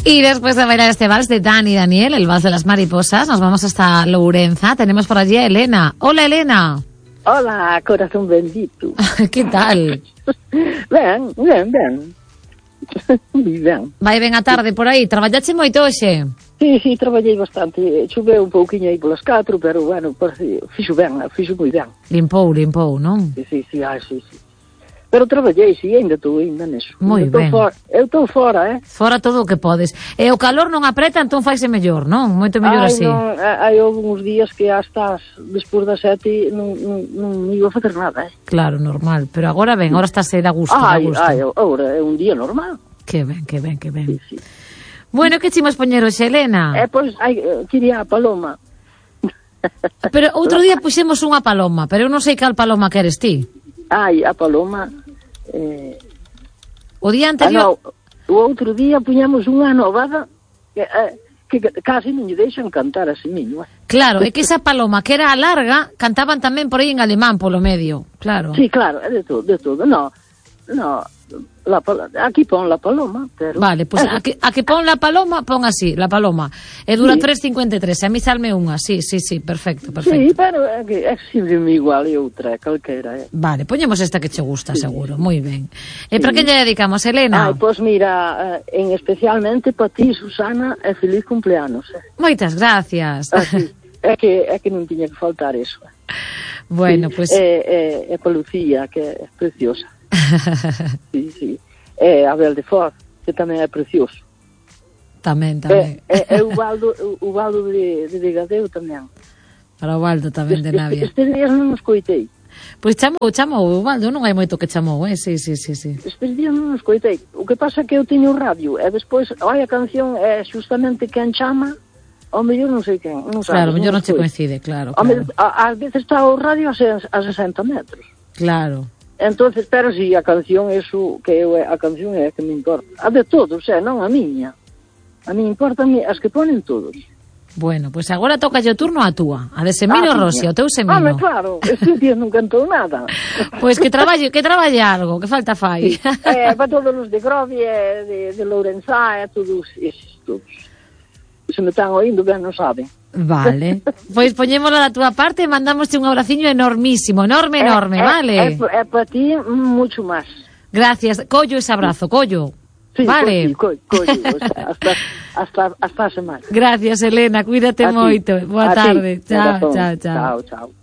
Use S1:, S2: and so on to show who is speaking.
S1: Y después de bailar este vals de Dani y Daniel, el vals de las mariposas, nos vamos hasta Lourenza. Tenemos por allí a Elena. Hola, Elena.
S2: Hola, corazón bendito.
S1: ¿Qué tal?
S2: Ben. Moi ben.
S1: Vai ben a tarde por aí. Traballache moito hoxe?
S2: Sí, traballei bastante. Choveu un pouquiño aí polas 4, pero, bueno, fixo moi ben.
S1: Limpou, non?
S2: Sí. Pero traballei, sí, ainda neso.
S1: Moi ben.
S2: Eu estou fora,
S1: Fora todo o que podes. E o calor non apreta, entón faise mellor, non? Moito mellor así.
S2: Non, hai algúns días que hasta despois das 7 non iba a facer nada,
S1: Claro, normal. Pero agora ben, agora estás a gusto.
S2: Agora é un día normal.
S1: Que ben.
S2: Sí.
S1: Bueno, que chimos poñer hoxe, Elena?
S2: Pois, quería a paloma.
S1: Pero outro día puxemos unha paloma, pero eu non sei cal paloma que eres ti.
S2: A paloma...
S1: O día anterior...
S2: O outro día puñamos unha novada que casi non lle deixan cantar así mismo.
S1: Claro, é que esa paloma que era a larga cantaban tamén por aí en alemán polo medio, claro.
S2: Sí, claro, é de todo. No, aquí pon la paloma, pero...
S1: Vale, pues a que pon la paloma, pon así, la paloma. E dura 3.53, a mí salme unha, sí, perfecto.
S2: Sí, pero é sempre igual e outra, calquera.
S1: Vale, poñemos esta que che gusta, seguro, moi ben. E para que lle dedicamos, Elena?
S2: Pois mira, especialmente para ti, Susana, e feliz cumpleanos.
S1: Moitas gracias.
S2: Sí. É que non tiña que faltar eso.
S1: Bueno,
S2: sí.
S1: Pues...
S2: É para Lucía, que é preciosa. Sí. É Abel de Foz, que tamén é precioso.
S1: Tamén.
S2: É o Baldo de Vegadeo tamén.
S1: Para o Baldo tamén de Navia.
S2: Estes días non os coitei.
S1: Pois chamou o Baldo, non hai moito que chamou, Sí.
S2: Estes días non os coitei. O que pasa é que eu teño radio, e despois, a canción é justamente quen chama, ao mellor non sei quen.
S1: Claro, ao mellor non che coincide, claro.
S2: Ás veces está o radio a 60 metros.
S1: Claro.
S2: Entonces, pero si a canción a canción é a que me importa. A de todos, non a miña. A mí importa as que ponen todos.
S1: Bueno, pues agora toca o turno a túa, a de Semino Rossi, o teu Semino.
S2: Claro, estes días non cantou nada.
S1: Pois que traballe algo, que falta fai.
S2: Para todos os de Grovia, de Lourenzá, todos eses, todos. Se me están oindo, ben non saben.
S1: Vale, pois poñémola da túa parte e mandámoste un abraciño enormísimo, enorme, vale?
S2: É para ti mucho máis.
S1: Gracias, collo ese abrazo, collo.
S2: Sí,
S1: vale.
S2: Collo, hasta a semana.
S1: Gracias, Elena, cuídate moito. Boa tarde. Chao.
S2: Chao.